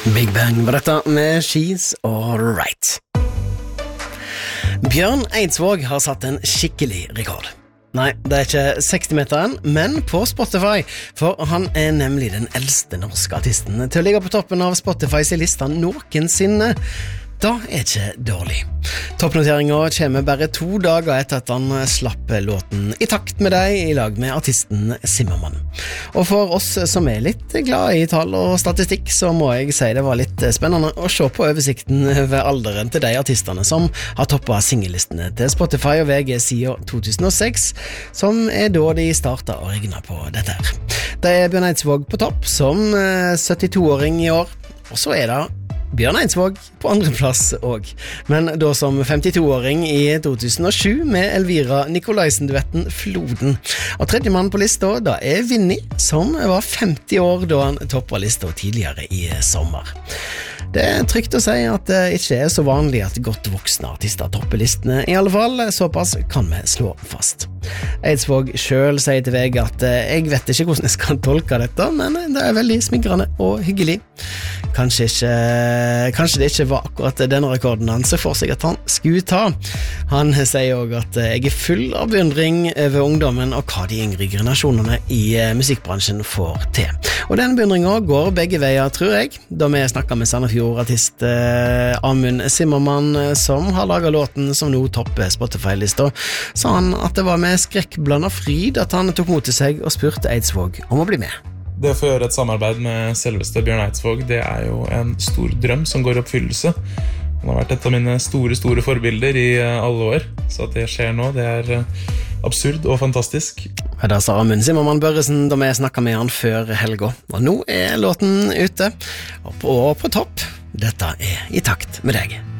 Big Bang var dette med She's Alright. Bjørn Eidsvåg har satt en skikkelig rekord. Nei, det er ikke 60-meteren, men på Spotify, for han er nemlig den eldste norske artisten til å ligge på toppen av Spotifys lista noensinne. Da er ikke dårlig. Toppnoteringen kommer bare 2 dager etter at han slapp låten I takt med deg I lag med artisten Zimmermann. Og for oss som er litt glad I tall og statistikk, så må jeg si det var litt spennende å se på oversikten ved alderen til de artistene som har toppet singellistene til Spotify og VG siden 2006, som er da de startet å regne på dette her. Det er Bjørn Eidsvåg på topp som 72-åring I år, og så er det Bjørn Eidsvåg på andreplass også, men da som 52-åring I 2007 med Elvira Nikolaisen-duetten Floden. Og tredjemann på lista da er Vinny, som var 50 år da han toppet lista tidligere I sommer. Det er trygt å si at det ikke er så vanlig at godt voksne artister topper listene. I alle fall, såpass kan vi slå fast. Eidsvåg selv sier til VG at jeg vet ikke hvordan jeg skal tolke dette, men det er veldig smigrende og hyggelig. Kanskje det ikke var akkurat denne rekorden han så for seg at han skulle ta. Han sier også at jeg er full av beundring over ungdommen og hva de yngre generasjonene I musikkbransjen får til. Og den beundringen går begge veier, tror jeg. Da vi snakket med Sandefjord-artist Amund Zimmermann, som har laget låten som nå topper Spotify-lista, sa han at det var med skrekkblandet fryd at han tok mot til seg og spurte Eidsvåg om å bli med. Det å få gjøre et samarbeid med selveste Bjørn Eidsvåg, det er jo en stor drøm som går I oppfyllelse. Han har vært et av mine store forbilder I alle år, så at det skjer nå, det er absurd og fantastisk. Da sa Amund Zimmermann Børresen da vi snakket med han før helga, og nå er låten ute, og på topp. Dette er I takt med deg.